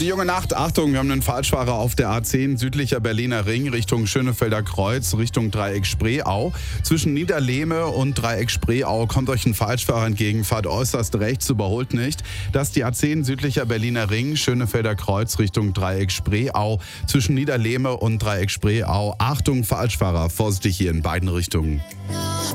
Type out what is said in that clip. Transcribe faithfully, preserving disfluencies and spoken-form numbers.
Die junge Nacht, Achtung, wir haben einen Falschfahrer auf der A zehn, südlicher Berliner Ring, Richtung Schönefelder Kreuz, Richtung Dreieck Spreeau. Zwischen Niederlehme und Dreieck Spreeau kommt euch ein Falschfahrer entgegen, fahrt äußerst rechts, überholt nicht. Das ist die A zehn, südlicher Berliner Ring, Schönefelder Kreuz, Richtung Dreieck Spreeau. Zwischen Niederlehme und Dreieck Spreeau. Achtung, Falschfahrer, vorsichtig hier in beiden Richtungen.